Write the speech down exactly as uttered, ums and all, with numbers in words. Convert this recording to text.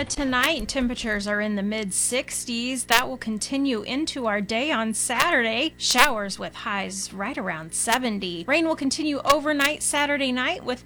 California tonight, and temperatures are in the mid sixties. That will continue into our day on Saturday. Showers with highs right around seventy. Rain will continue overnight Saturday night with